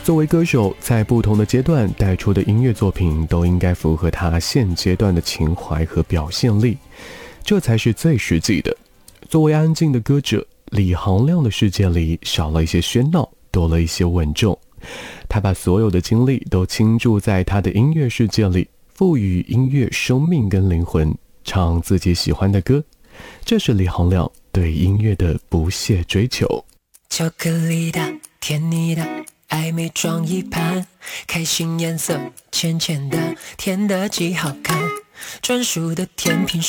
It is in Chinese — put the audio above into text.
作为歌手，在不同的阶段带出的音乐作品都应该符合他现阶段的情怀和表现力，这才是最实际的。作为安静的歌者，李行亮的世界里少了一些喧闹，多了一些稳重。他把所有的精力都倾注在他的音乐世界里，赋予音乐生命跟灵魂，唱自己喜欢的歌，这是李行亮对音乐的不懈追求。 巧克力的，甜腻的，暧昧装一盘，开心颜色浅浅的，甜的极好看，专属的甜品